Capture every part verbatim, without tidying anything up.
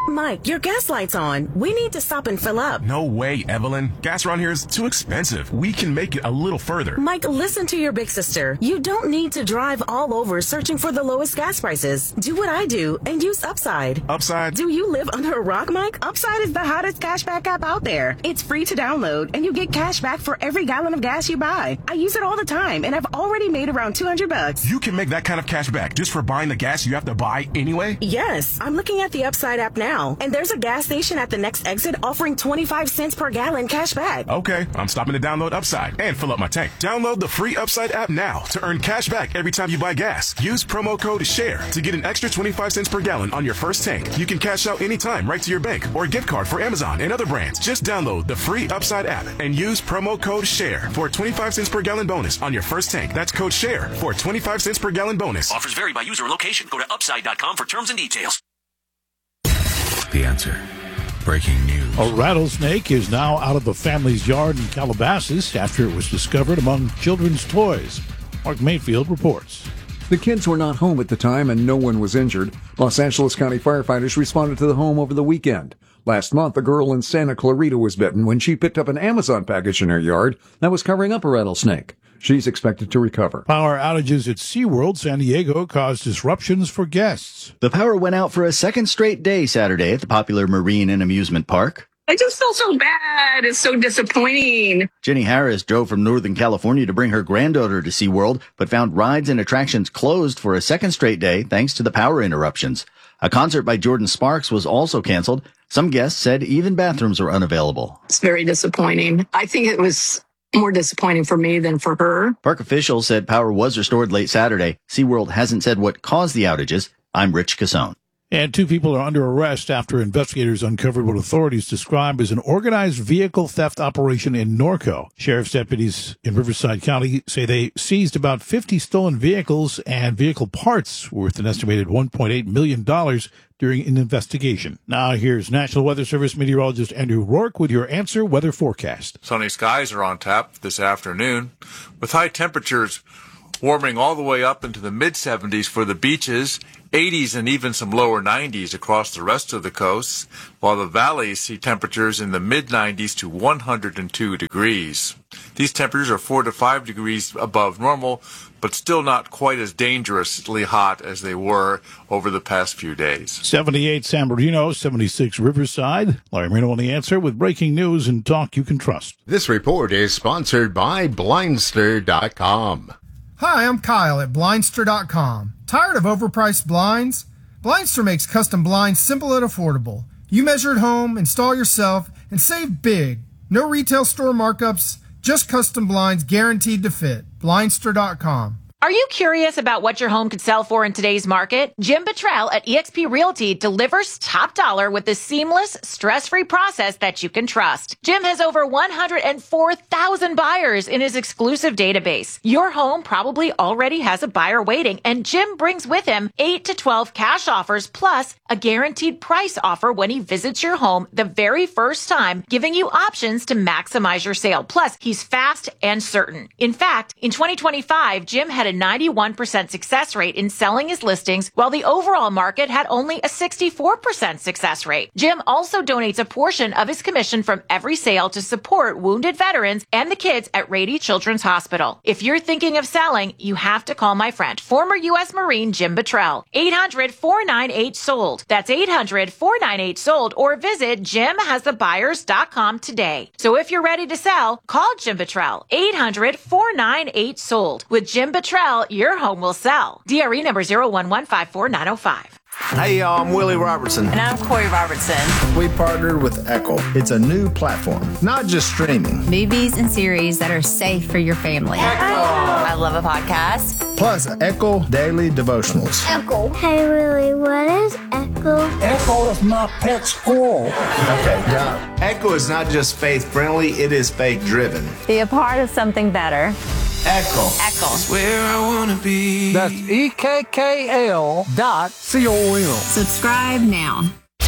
Mike, your gas light's on. We need to stop and fill up. No way, Evelyn. Gas around here is too expensive. We can make it a little further. Mike, listen to your big sister. You don't need to drive all over searching for the lowest gas prices. Do what I do and use Upside. Upside? Do you live under a rock, Mike? Upside is the hottest cashback app out there. It's free to download, and you get cash back for every gallon of gas you buy. I use it all the time, and I've already made around two hundred bucks. You can make that kind of cash back just for buying the gas you have to buy anyway? Yes, I'm looking at the Upside app now, and there's a gas station at the next exit offering twenty-five cents per gallon cash back. Okay, I'm stopping to download Upside and fill up my tank. Download the free Upside app now to earn cash back every time you buy gas. Use promo code SHARE to get an extra twenty-five cents per gallon on your first tank. You can cash out anytime right to your bank or gift card for Amazon and other brands. Just download the free Upside app and use promo code SHARE for a twenty-five cents per gallon bonus on your first tank. That's code SHARE for a twenty-five cents per gallon bonus. Offers vary by user and location. Go to upside dot com for terms and details. The Answer. Breaking news. A rattlesnake is now out of the family's yard in Calabasas after it was discovered among children's toys. Mark Mayfield reports. The kids were not home at the time and no one was injured. Los Angeles County firefighters responded to the home over the weekend. Last month, a girl in Santa Clarita was bitten when she picked up an Amazon package in her yard that was covering up a rattlesnake. She's expected to recover. Power outages at SeaWorld San Diego caused disruptions for guests. The power went out for a second straight day Saturday at the popular marine and amusement park. I just feel so bad. It's so disappointing. Jenny Harris drove from Northern California to bring her granddaughter to SeaWorld, but found rides and attractions closed for a second straight day thanks to the power interruptions. A concert by Jordan Sparks was also canceled. Some guests said even bathrooms are unavailable. It's very disappointing. I think it was more disappointing for me than for her. Park officials said power was restored late Saturday. SeaWorld hasn't said what caused the outages. I'm Rich Cassone. And two people are under arrest after investigators uncovered what authorities describe as an organized vehicle theft operation in Norco. Sheriff's deputies in Riverside County say they seized about fifty stolen vehicles and vehicle parts worth an estimated one point eight million dollars during an investigation. Now here's National Weather Service meteorologist Andrew Rourke with your Answer Weather Forecast. Sunny skies are on tap this afternoon, with high temperatures warming all the way up into the mid seventies for the beaches, eighties and even some lower nineties across the rest of the coast, while the valleys see temperatures in the mid nineties to one hundred two degrees. These temperatures are four to five degrees above normal, but still not quite as dangerously hot as they were over the past few days. seventy-eight San Bernardino, seventy-six Riverside. Larry Marino on The Answer with breaking news and talk you can trust. This report is sponsored by Blindster dot com. Hi, I'm Kyle at Blindster dot com. Tired of overpriced blinds? Blindster makes custom blinds simple and affordable. You measure at home, install yourself, and save big. No retail store markups, just custom blinds guaranteed to fit. Blindster dot com. Are you curious about what your home could sell for in today's market? Jim Buttrell at eXp Realty delivers top dollar with the seamless, stress-free process that you can trust. Jim has over one hundred four thousand buyers in his exclusive database. Your home probably already has a buyer waiting, and Jim brings with him eight to twelve cash offers plus a guaranteed price offer when he visits your home the very first time, giving you options to maximize your sale. Plus, he's fast and certain. In fact, in twenty twenty-five, Jim had a ninety-one percent success rate in selling his listings, while the overall market had only a sixty-four percent success rate. Jim also donates a portion of his commission from every sale to support wounded veterans and the kids at Rady Children's Hospital. If you're thinking of selling, you have to call my friend, former U S Marine Jim Buttrell. eight hundred, four nine eight, sold. That's eight hundred, four nine eight, sold, or visit jim has the buyers dot com today. So if you're ready to sell, call Jim Buttrell. eight hundred, four nine eight, sold. With Jim Buttrell, your home will sell. D R E number zero one one five four nine zero five. Hey, y'all, I'm Willie Robertson. And I'm Corey Robertson. We partnered with Echo. It's a new platform, not just streaming. Movies and series that are safe for your family. Echo. I love a podcast. Plus, Echo Daily Devotionals. Echo. Hey, Willie, what is Echo? Echo is my pet squirrel. Okay, got it. Echo is not just faith-friendly, it is faith-driven. Be a part of something better. Echo. Echo. It's where I want to be. That's E K K L dot C O M. Subscribe now.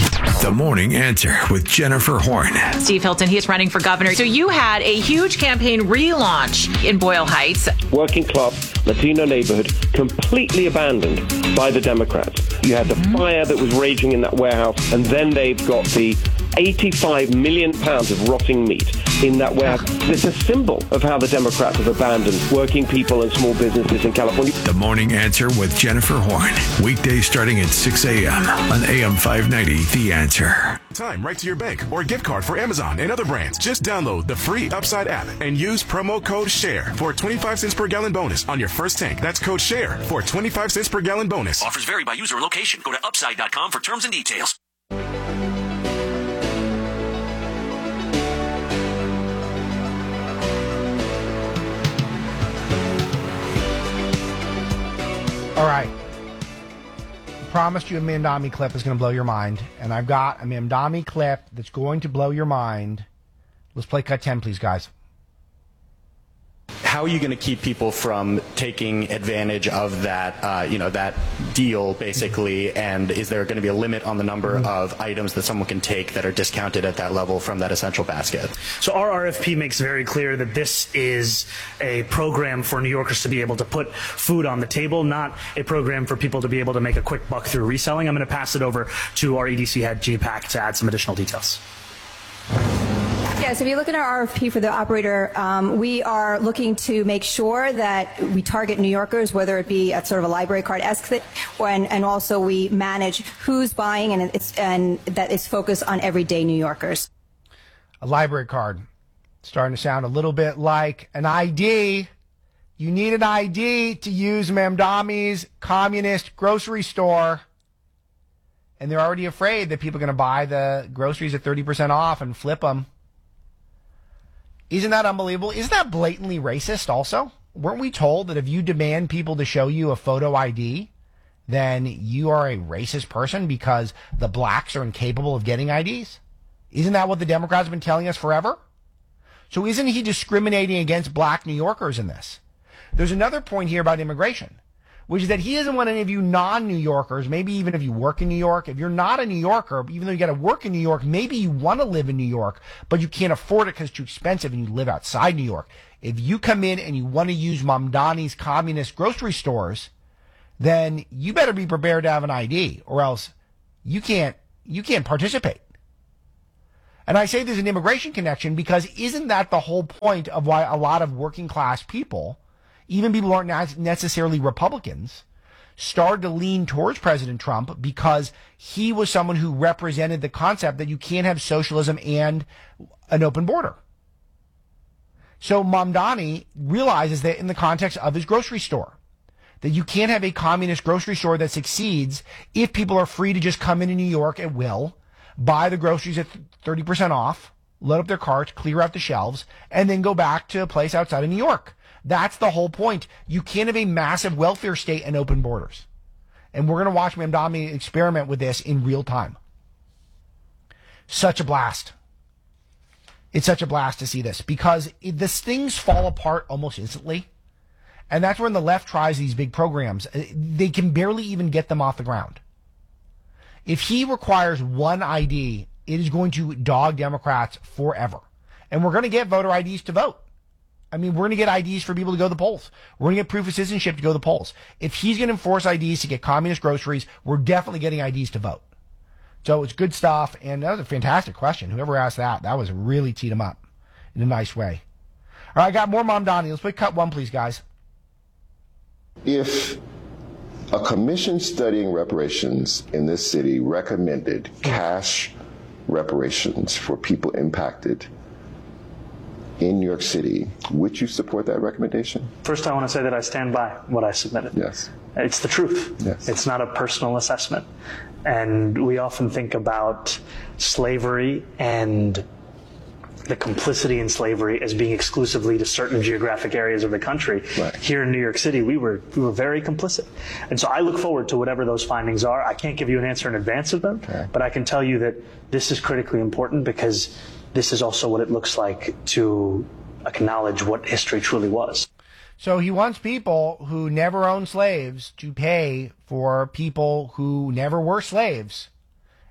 The Morning Answer with Jennifer Horn. Steve Hilton, he is running for governor. So you had a huge campaign relaunch in Boyle Heights. Working class Latino neighborhood completely abandoned by the Democrats. You had the fire that was raging in that warehouse, and then they've got the eighty-five million pounds of rotting meat in that warehouse. It's a symbol of how the Democrats have abandoned working people and small businesses in California. The Morning Answer with Jennifer Horn. Weekdays starting at six a.m. on A M five ninety, The Answer. Time right to your bank or gift card for Amazon and other brands. Just download the free Upside app and use promo code SHARE for a twenty-five cents per gallon bonus on your first tank. That's code SHARE for a twenty-five cents per gallon bonus. Offers vary by user and location. Go to upside dot com for terms and details. All right. I promised you a Mamdani clip is going to blow your mind, and I've got a Mamdani clip that's going to blow your mind. Let's play cut ten, please, guys. How are you going to keep people from taking advantage of that, uh, you know, that deal, basically? And is there going to be a limit on the number mm-hmm. of items that someone can take that are discounted at that level from that essential basket? So our R F P makes very clear that this is a program for New Yorkers to be able to put food on the table, not a program for people to be able to make a quick buck through reselling. I'm going to pass it over to our E D C head, G PAC, to add some additional details. Yes, if you look at our R F P for the operator, um, we are looking to make sure that we target New Yorkers, whether it be at sort of a library card-esque thing, and, and also we manage who's buying, and it's and that is focused on everyday New Yorkers. A library card. Starting to sound a little bit like an I D. You need an I D to use Mamdani's communist grocery store. And they're already afraid that people are going to buy the groceries at thirty percent off and flip them. Isn't that unbelievable? Isn't that blatantly racist also? Weren't we told that if you demand people to show you a photo I D, then you are a racist person because the blacks are incapable of getting I Ds? Isn't that what the Democrats have been telling us forever? So isn't he discriminating against black New Yorkers in this? There's another point here about immigration, which is that he doesn't want any of you non-New Yorkers, maybe even if you work in New York, if you're not a New Yorker, even though you got to work in New York, maybe you want to live in New York, but you can't afford it because it's too expensive and you live outside New York. If you come in and you want to use Mamdani's communist grocery stores, then you better be prepared to have an I D, or else you can't, you can't participate. And I say there's an immigration connection because isn't that the whole point of why a lot of working class people, even people who aren't necessarily Republicans, started to lean towards President Trump because he was someone who represented the concept that you can't have socialism and an open border. So Mamdani realizes that in the context of his grocery store, that you can't have a communist grocery store that succeeds if people are free to just come into New York at will, buy the groceries at thirty percent off, load up their cart, clear out the shelves, and then go back to a place outside of New York. That's the whole point. You can't have a massive welfare state and open borders. And we're going to watch Mamdani experiment with this in real time. Such a blast. It's such a blast to see this because it, this things fall apart almost instantly. And that's when the left tries these big programs. They can barely even get them off the ground. If he requires one I D, it is going to dog Democrats forever. And we're going to get voter I Ds to vote. I mean, we're going to get I Ds for people to go to the polls. We're going to get proof of citizenship to go to the polls. If he's going to enforce I Ds to get communist groceries, we're definitely getting I Ds to vote. So it's good stuff. And that was a fantastic question. Whoever asked that, that was really teed him up in a nice way. All right, I got more Mamdani. Let's play cut one, please, guys. If a commission studying reparations in this city recommended cash reparations for people impacted in New York City, would you support that recommendation? First, I want to say that I stand by what I submitted. Yes. It's the truth. Yes. It's not a personal assessment. And we often think about slavery and the complicity in slavery as being exclusively to certain geographic areas of the country. Right. Here in New York City, we were we were very complicit. And so I look forward to whatever those findings are. I can't give you an answer in advance of them, okay, but I can tell you that this is critically important because this is also what it looks like to acknowledge what history truly was. So he wants people who never owned slaves to pay for people who never were slaves.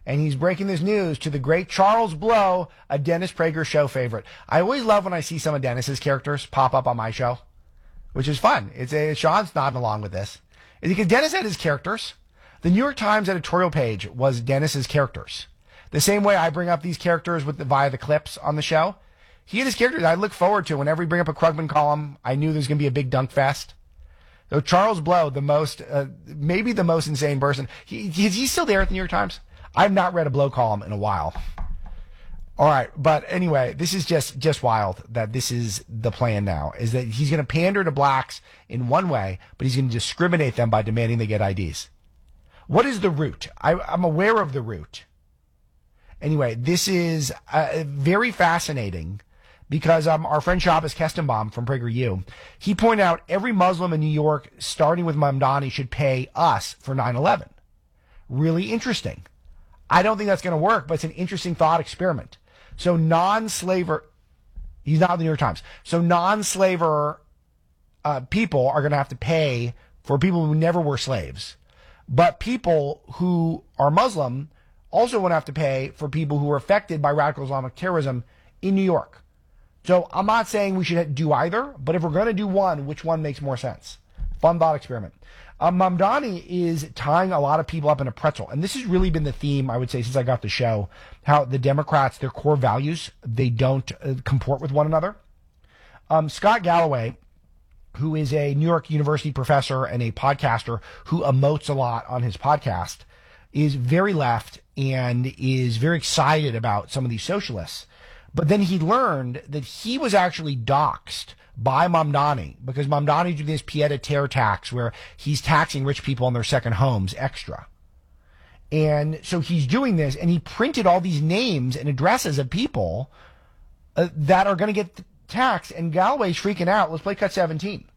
And he's breaking this news to the great Charles Blow, a Dennis Prager show favorite. I always love when I see some of Dennis's characters pop up on my show, which is fun. It's a, Sean's nodding along with this. It's because Dennis had his characters. The New York Times editorial page was Dennis's characters. The same way I bring up these characters with the, via the clips on the show. He had his characters I look forward to. Whenever he bring up a Krugman column, I knew there's going to be a big dunk fest. So Charles Blow, the most, uh, maybe the most insane person. He, is he still there at the New York Times? I've not read a Blow column in a while. All right. But anyway, this is just, just wild that this is the plan now, is that he's going to pander to blacks in one way, but he's going to discriminate them by demanding they get I Ds. What is the root? I, I'm aware of the root. Anyway, this is uh, very fascinating because um, our friend Shabbos Kestenbaum from PragerU, he pointed out every Muslim in New York, starting with Mamdani, should pay us for nine eleven. Really interesting. I don't think that's going to work, but it's an interesting thought experiment. So non-slaver, he's not in the New York Times. So non-slaver uh, people are going to have to pay for people who never were slaves. But people who are Muslim also won't have to pay for people who were affected by radical Islamic terrorism in New York. So I'm not saying we should do either, but if we're going to do one, which one makes more sense? Fun thought experiment. Um, Mamdani is tying a lot of people up in a pretzel. And this has really been the theme, I would say, since I got the show, how the Democrats, their core values, they don't uh, comport with one another. Um, Scott Galloway, who is a New York University professor and a podcaster who emotes a lot on his podcast, is very left and is very excited about some of these socialists. But then he learned that he was actually doxxed by Mamdani because Mamdani did this pied-à-terre tax where he's taxing rich people on their second homes extra. And so he's doing this, and he printed all these names and addresses of people uh, that are going to get taxed, and Galloway's freaking out. Let's play cut seventeen.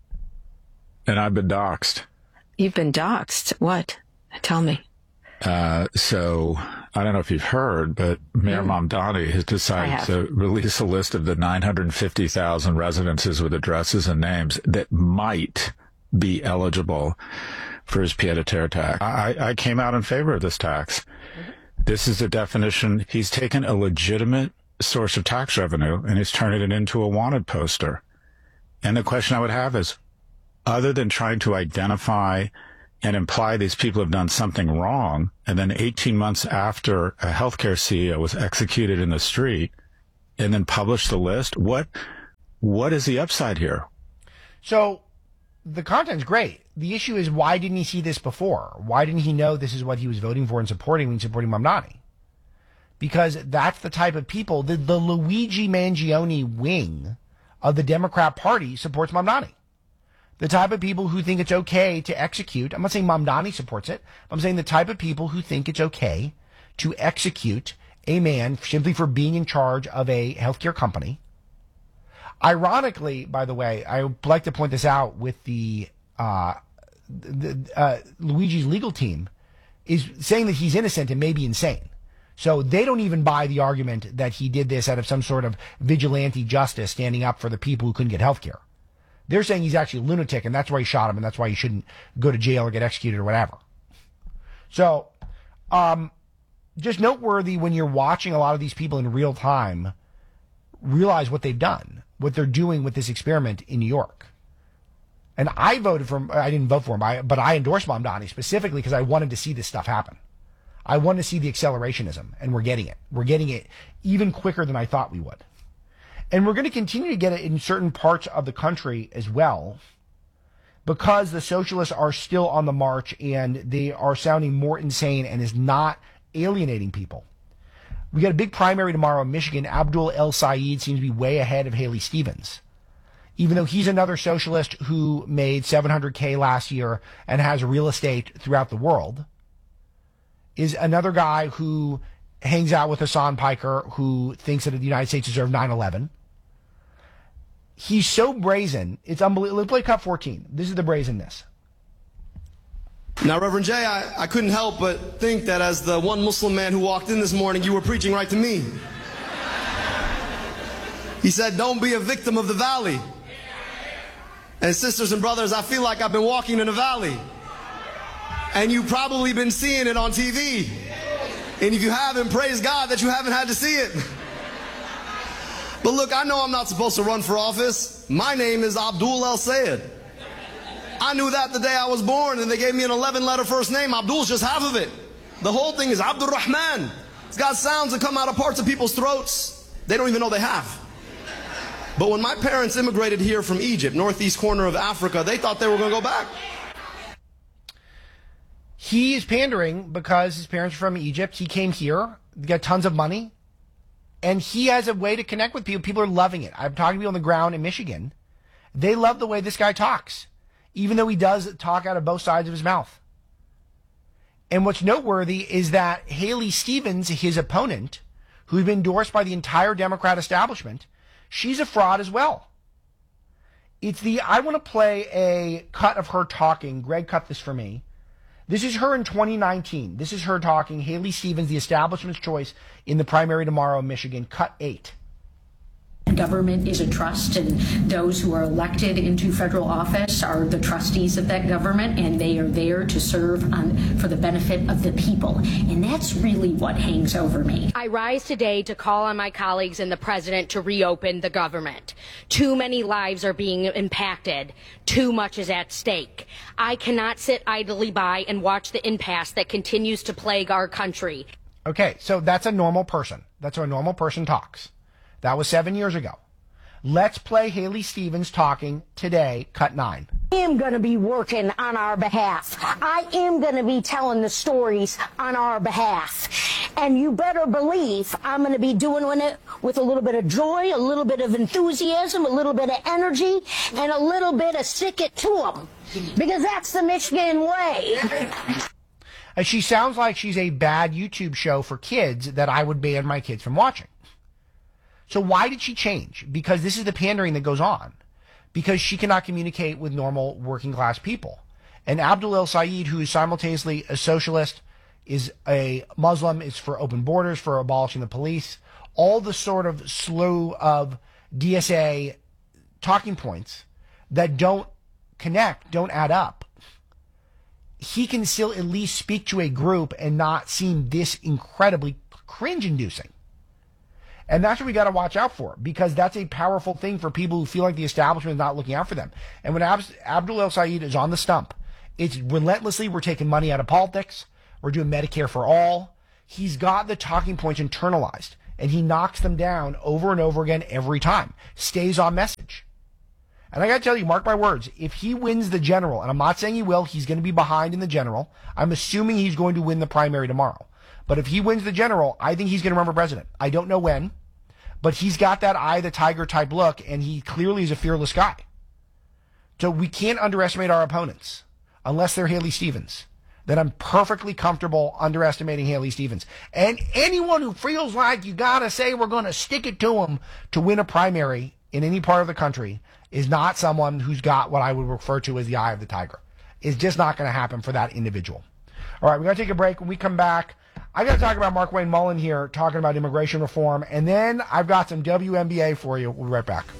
And I've been doxxed. You've been doxxed? What? Tell me. Uh, so I don't know if you've heard, but Mayor mm. Mamdani has decided to release a list of the nine hundred fifty thousand residences with addresses and names that might be eligible for his pied-à-terre tax. I, I came out in favor of this tax. Mm-hmm. This is the definition. He's taken a legitimate source of tax revenue and he's turning it into a wanted poster. And the question I would have is, other than trying to identify and imply these people have done something wrong, and then eighteen months after a healthcare C E O was executed in the street, and then publish the list, what what is the upside here? So the content's great. The issue is, why didn't he see this before? Why didn't he know this is what he was voting for and supporting when supporting Mamdani? Because that's the type of people, the, the Luigi Mangione wing of the Democrat Party supports Mamdani. The type of people who think it's okay to execute, I'm not saying Mamdani supports it, I'm saying the type of people who think it's okay to execute a man simply for being in charge of a healthcare company. Ironically, by the way, I would like to point this out with the, uh, the uh, Luigi's legal team is saying that he's innocent and maybe insane. So they don't even buy the argument that he did this out of some sort of vigilante justice standing up for the people who couldn't get healthcare. They're saying he's actually a lunatic, and that's why he shot him, and that's why he shouldn't go to jail or get executed or whatever. So, um, just noteworthy when you're watching a lot of these people in real time realize what they've done, what they're doing with this experiment in New York. And I voted for him. I didn't vote for him, but I endorsed Mamdani specifically because I wanted to see this stuff happen. I wanted to see the accelerationism, and we're getting it. We're getting it even quicker than I thought we would. And we're going to continue to get it in certain parts of the country as well, because the socialists are still on the march and they are sounding more insane and is not alienating people. We got a big primary tomorrow in Michigan. Abdul El Sayed seems to be way ahead of Haley Stevens, even though he's another socialist who made seven hundred K last year and has real estate throughout the world, is another guy who hangs out with Hassan Piker, who thinks that the United States deserved nine eleven. He's so brazen. It's unbelievable. Let's play cut fourteen. This is the brazenness. Now, Reverend Jay, I, I couldn't help but think that as the one Muslim man who walked in this morning, you were preaching right to me. He said, don't be a victim of the valley. And sisters and brothers, I feel like I've been walking in a valley. And you've probably been seeing it on T V. And if you haven't, praise God that you haven't had to see it. But look, I know I'm not supposed to run for office. My name is Abdul El Sayed. I knew that the day I was born, and they gave me an eleven-letter first name. Abdul's just half of it. The whole thing is Abdul Rahman. It's got sounds that come out of parts of people's throats they don't even know they have. But when my parents immigrated here from Egypt, northeast corner of Africa, they thought they were going to go back. He is pandering because his parents are from Egypt. He came here, got tons of money, and he has a way to connect with people. People are loving it. I'm talking to people on the ground in Michigan. They love the way this guy talks, even though he does talk out of both sides of his mouth. And what's noteworthy is that Haley Stevens, his opponent, who's been endorsed by the entire Democrat establishment, she's a fraud as well. It's the, I want to play a cut of her talking. Greg cut this for me. This is her in twenty nineteen. This is her talking. Haley Stevens, the establishment's choice in the primary tomorrow in Michigan. Cut eight. Government is a trust, and those who are elected into federal office are the trustees of that government, and they are there to serve on, for the benefit of the people. And that's really what hangs over me. I rise today to call on my colleagues and the president to reopen the government. Too many lives are being impacted. Too much is at stake. I cannot sit idly by and watch the impasse that continues to plague our country. Okay, so that's a normal person. That's how a normal person talks. That was seven years ago. Let's play Haley Stevens talking today, cut nine. I am going to be working on our behalf. I am going to be telling the stories on our behalf. And you better believe I'm going to be doing it with a little bit of joy, a little bit of enthusiasm, a little bit of energy, and a little bit of stick it to them. Because that's the Michigan way. And she sounds like she's a bad YouTube show for kids that I would ban my kids from watching. So why did she change? Because this is the pandering that goes on. Because she cannot communicate with normal working class people. And Abdul El Sayed, who is simultaneously a socialist, is a Muslim, is for open borders, for abolishing the police, all the sort of slew of D S A talking points that don't connect, don't add up. He can still at least speak to a group and not seem this incredibly cringe-inducing. And that's what we got to watch out for, because that's a powerful thing for people who feel like the establishment is not looking out for them. And when Ab- Abdul El Sayed is on the stump, it's relentlessly, we're taking money out of politics, we're doing Medicare for all. He's got the talking points internalized, and he knocks them down over and over again every time. Stays on message. And I got to tell you, mark my words, if he wins the general, and I'm not saying he will, he's going to be behind in the general. I'm assuming he's going to win the primary tomorrow. But if he wins the general, I think he's going to run for president. I don't know when, but he's got that eye the tiger type look, and he clearly is a fearless guy. So we can't underestimate our opponents unless they're Haley Stevens. Then I'm perfectly comfortable underestimating Haley Stevens. And anyone who feels like you got to say we're going to stick it to them to win a primary in any part of the country is not someone who's got what I would refer to as the eye of the tiger. It's just not going to happen for that individual. All right, we're going to take a break. When we come back, I got to talk about Markwayne Mullin here, talking about immigration reform, and then I've got some W N B A for you. We'll be right back.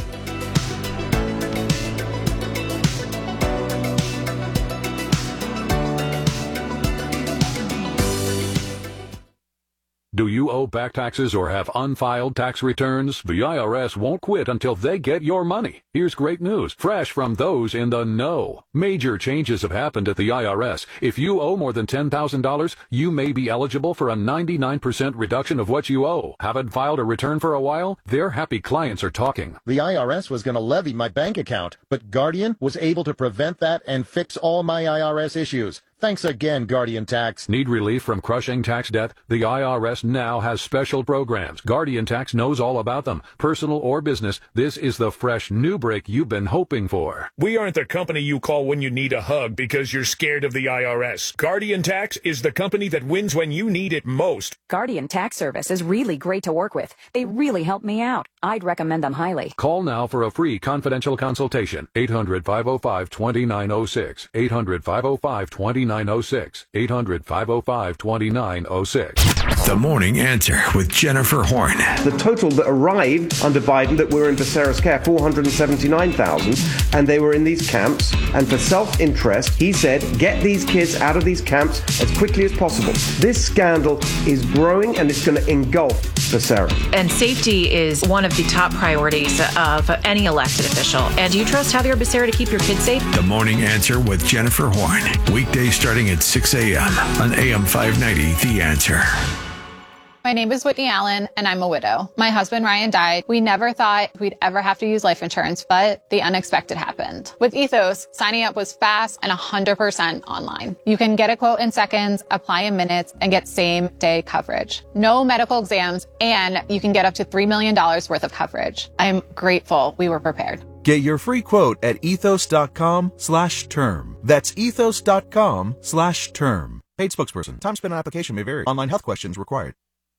Do you owe back taxes or have unfiled tax returns? The I R S won't quit until they get your money. Here's great news, fresh from those in the know. Major changes have happened at the I R S. If you owe more than ten thousand dollars, you may be eligible for a ninety-nine percent reduction of what you owe. Haven't filed a return for a while? Their happy clients are talking. The I R S was going to levy my bank account, but Guardian was able to prevent that and fix all my I R S issues. Thanks again, Guardian Tax. Need relief from crushing tax debt? The I R S now has special programs. Guardian Tax knows all about them. Personal or business, this is the fresh new break you've been hoping for. We aren't the company you call when you need a hug because you're scared of the I R S. Guardian Tax is the company that wins when you need it most. Guardian Tax Service is really great to work with. They really help me out. I'd recommend them highly. Call now for a free confidential consultation. eight hundred, five oh five, two nine oh six. eight hundred, five oh five, two nine oh six. eight hundred, five oh five, two nine oh six. The Morning Answer with Jennifer Horn. The total that arrived under Biden that were in Becerra's care, four hundred seventy-nine thousand, and they were in these camps. And for self-interest, he said, get these kids out of these camps as quickly as possible. This scandal is growing, and it's going to engulf Becerra. And safety is one of the top priorities of any elected official. And do you trust Javier Becerra to keep your kids safe? The Morning Answer with Jennifer Horn. Weekdays starting at six a.m. on A M five ninety, The Answer. My name is Whitney Allen, and I'm a widow. My husband, Ryan, died. We never thought we'd ever have to use life insurance, but the unexpected happened. With Ethos, signing up was fast and one hundred percent online. You can get a quote in seconds, apply in minutes, and get same-day coverage. No medical exams, and you can get up to three million dollars worth of coverage. I'm grateful we were prepared. Get your free quote at ethos.com slash term. That's ethos.com slash term. Paid spokesperson. Time spent on application may vary. Online health questions required.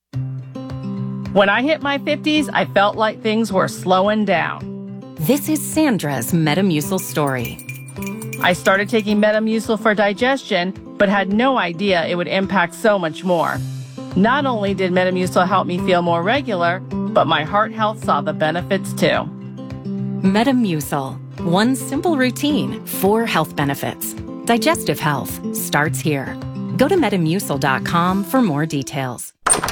When I hit my fifties, I felt like things were slowing down. This is Sandra's Metamucil story. I started taking Metamucil for digestion, but had no idea it would impact so much more. Not only did Metamucil help me feel more regular, but my heart health saw the benefits too. Metamucil. One simple routine, four health benefits. Digestive health starts here. Go to metamucil dot com for more details.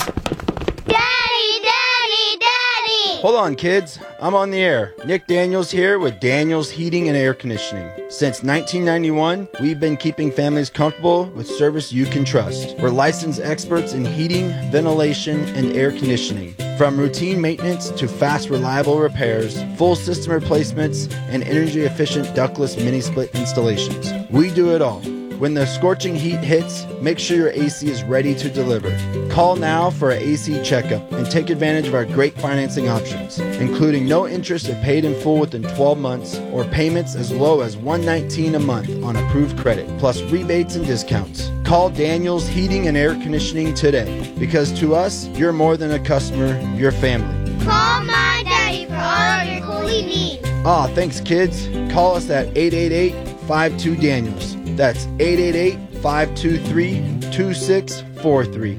Daddy, Daddy, Daddy! Hold on, kids. I'm on the air. Nick Daniels here with Daniels Heating and Air Conditioning. Since nineteen ninety-one, we've been keeping families comfortable with service you can trust. We're licensed experts in heating, ventilation, and air conditioning. From routine maintenance to fast, reliable repairs, full system replacements, and energy-efficient ductless mini-split installations. We do it all. When the scorching heat hits, make sure your A C is ready to deliver. Call now for an A C checkup and take advantage of our great financing options, including no interest if paid in full within twelve months or payments as low as one hundred nineteen dollars a month on approved credit, plus rebates and discounts. Call Daniels Heating and Air Conditioning today, because to us, you're more than a customer, you're family. Call my daddy for all of your coolie needs. Aw, thanks kids. Call us at eight eight eight, five two, Daniels. That's eight eight eight, five two three, two six four three.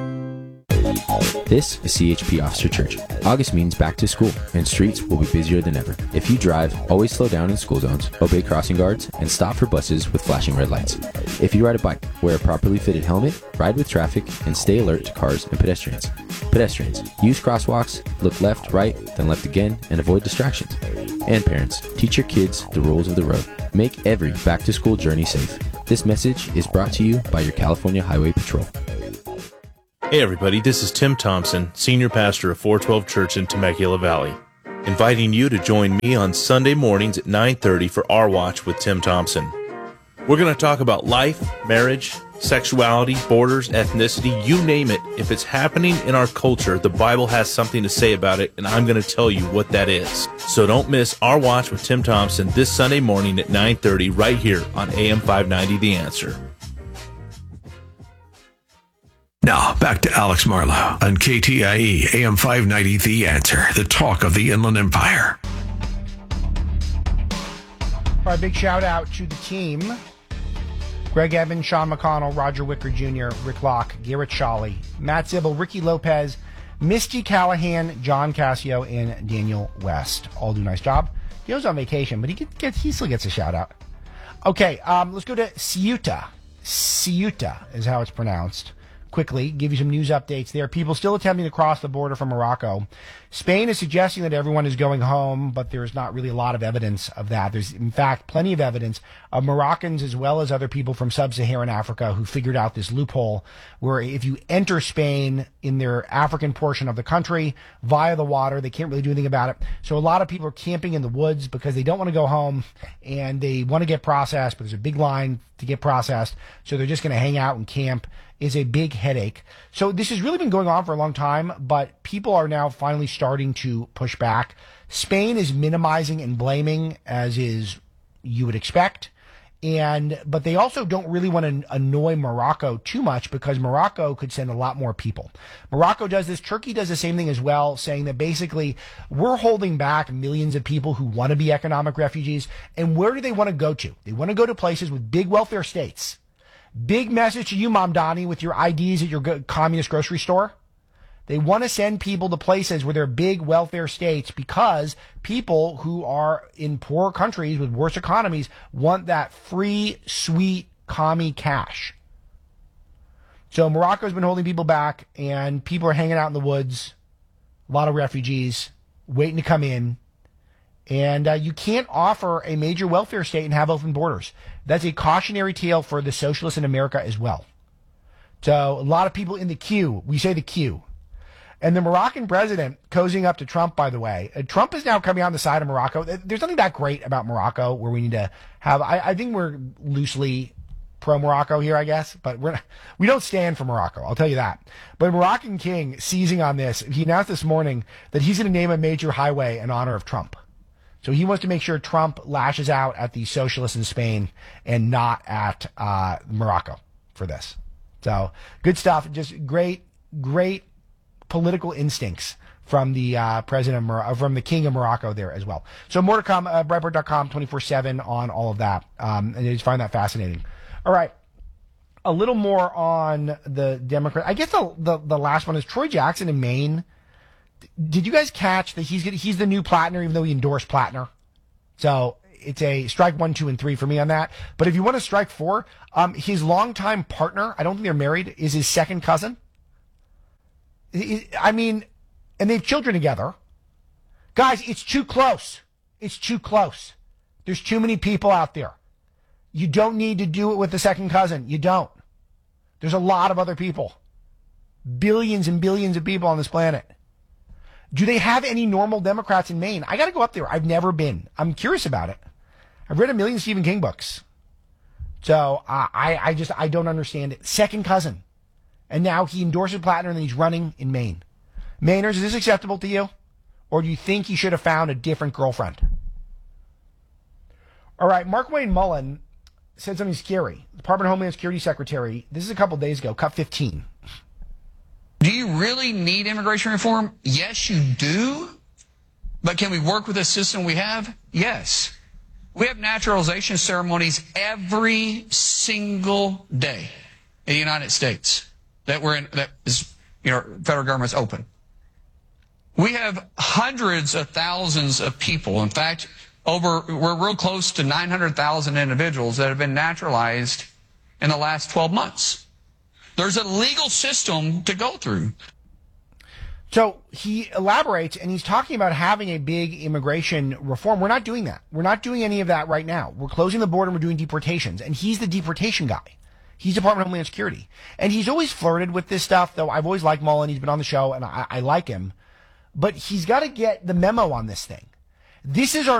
This is C H P Officer Church. August means back to school, and streets will be busier than ever. If you drive, always slow down in school zones, obey crossing guards, and stop for buses with flashing red lights. If you ride a bike, wear a properly fitted helmet, ride with traffic, and stay alert to cars and pedestrians. Pedestrians, use crosswalks, look left, right, then left again, and avoid distractions. And parents, teach your kids the rules of the road. Make every back-to-school journey safe. This message is brought to you by your California Highway Patrol. Hey everybody, this is Tim Thompson, Senior Pastor of four twelve Church in Temecula Valley, inviting you to join me on Sunday mornings at nine thirty for Our Watch with Tim Thompson. We're going to talk about life, marriage, sexuality, borders, ethnicity, you name it. If it's happening in our culture, the Bible has something to say about it, and I'm going to tell you what that is. So don't miss Our Watch with Tim Thompson this Sunday morning at nine thirty right here on A M five ninety The Answer. Now, back to Alex Marlowe on K T I E A M five ninety The Answer, the talk of the Inland Empire. All right, big shout out to the team. Greg Evans, Sean McConnell, Roger Wicker Junior, Rick Locke, Garrett Shawley, Matt Zibel, Ricky Lopez, Misty Callahan, John Cassio, and Daniel West. All do a nice job. Daniel's on vacation, but he gets, he still gets a shout out. Okay, um, let's go to Ceuta. Ceuta is how it's pronounced. Quickly, give you some news updates there. People still attempting to cross the border from Morocco. Spain is suggesting that everyone is going home, but there's not really a lot of evidence of that. There's, in fact, plenty of evidence of Moroccans as well as other people from sub-Saharan Africa who figured out this loophole where if you enter Spain in their African portion of the country via the water, they can't really do anything about it. So a lot of people are camping in the woods because they don't want to go home and they want to get processed, but there's a big line to get processed. So they're just going to hang out and camp. Is a big headache. So this has really been going on for a long time, but people are now finally starting to push back. Spain is minimizing and blaming, as is you would expect. And but they also don't really want to annoy Morocco too much because Morocco could send a lot more people. Morocco does this. Turkey does the same thing as well, saying that basically we're holding back millions of people who want to be economic refugees. And where do they want to go to? They want to go to places with big welfare states Big message to you, Mamdani, with your I Ds at your go- communist grocery store. They want to send people to places where they're big welfare states because people who are in poor countries with worse economies want that free, sweet, commie cash. So Morocco's been holding people back, and people are hanging out in the woods. A lot of refugees waiting to come in. And uh, you can't offer a major welfare state and have open borders. That's a cautionary tale for the socialists in America as well. So a lot of people in the queue. We say the queue. And the Moroccan president cozying up to Trump, by the way. Uh, Trump is now coming on the side of Morocco. There's nothing that great about Morocco where we need to have... I, I think we're loosely pro-Morocco here, I guess. But we're not, we don't stand for Morocco, I'll tell you that. But Moroccan king seizing on this, he announced this morning that he's going to name a major highway in honor of Trump. So he wants to make sure Trump lashes out at the socialists in Spain and not at uh, Morocco for this. So good stuff. Just great, great political instincts from the uh, president of Mor- from the king of Morocco there as well. So more to come. Uh, Breitbart dot com twenty-four seven on all of that, um, and I just find that fascinating. All right, a little more on the Democrat. I guess the the, the last one is Troy Jackson in Maine. Did you guys catch that he's he's the new Plattner, even though he endorsed Plattner? So it's a strike one, two, and three for me on that. But if you want to strike four, um, his longtime partner, I don't think they're married, is his second cousin. I mean, and they have children together. Guys, it's too close. It's too close. There's too many people out there. You don't need to do it with the second cousin. You don't. There's a lot of other people. Billions and billions of people on this planet. Do they have any normal Democrats in Maine? I got to go up there. I've never been. I'm curious about it. I've read a million Stephen King books. So uh, I, I just, I don't understand it. Second cousin. And now he endorses Plattner and then he's running in Maine. Mainers, is this acceptable to you? Or do you think he should have found a different girlfriend? All right, Markwayne Mullin said something scary. Department of Homeland Security Secretary, this is a couple days ago, cut fifteen. Do you really need immigration reform? Yes, you do. But can we work with the system we have? Yes. We have naturalization ceremonies every single day in the United States that we're in, that is, you know, federal government's open. We have hundreds of thousands of people. In fact, over we're real close to nine hundred thousand individuals that have been naturalized in the last twelve months. There's a legal system to go through. So he elaborates, and he's talking about having a big immigration reform. We're not doing that. We're not doing any of that right now. We're closing the border and we're doing deportations. And he's the deportation guy. He's Department of Homeland Security. And he's always flirted with this stuff, though I've always liked Mullen. He's been on the show, and I, I like him. But he's got to get the memo on this thing. This is our